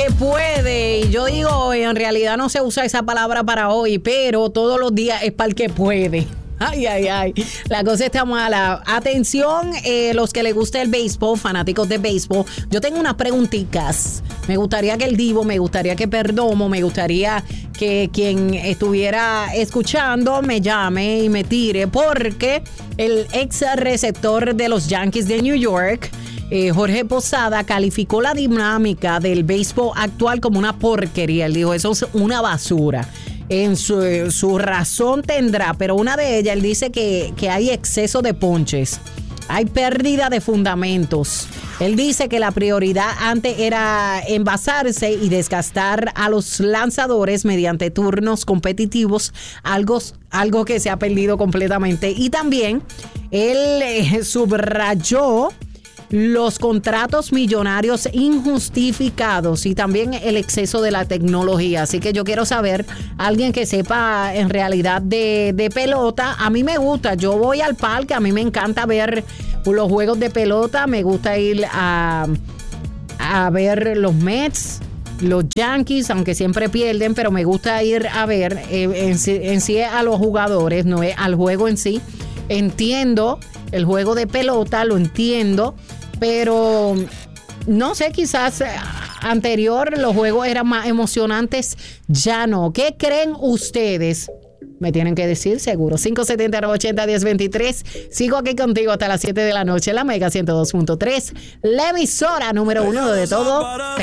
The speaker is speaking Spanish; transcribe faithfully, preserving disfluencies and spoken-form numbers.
que puede. Y yo digo, en realidad no se usa esa palabra para hoy, pero todos los días es para el que puede. Ay, ay, ay. La cosa está mala. Atención, eh, los que les gusta el béisbol, fanáticos de béisbol. Yo tengo unas preguntitas. Me gustaría que el Divo, me gustaría que Perdomo, me gustaría que quien estuviera escuchando me llame y me tire, porque el ex receptor de los Yankees de New York, eh, Jorge Posada, calificó la dinámica del béisbol actual como una porquería. Él dijo, eso es una basura. En su, su razón tendrá, pero una de ellas, él dice que, que hay exceso de ponches, hay pérdida de fundamentos. Él dice que la prioridad antes era envasarse y desgastar a los lanzadores mediante turnos competitivos, algo, algo que se ha perdido completamente. Y también él eh, subrayó los contratos millonarios injustificados y también el exceso de la tecnología. Así que yo quiero saber, alguien que sepa en realidad de, de pelota. A mí me gusta, yo voy al parque, a mí me encanta ver los juegos de pelota, me gusta ir a, a ver los Mets, los Yankees, aunque siempre pierden, pero me gusta ir a ver eh, en, en sí a los jugadores, no es al juego en sí. Entiendo el juego de pelota, lo entiendo, pero no sé, quizás anterior los juegos eran más emocionantes, ya no. ¿Qué creen ustedes? Me tienen que decir, seguro. cinco siete cero, nueve ocho cero, uno cero dos tres. Sigo aquí contigo hasta las siete de la noche, la Mega ciento dos punto tres, la emisora número uno de todo.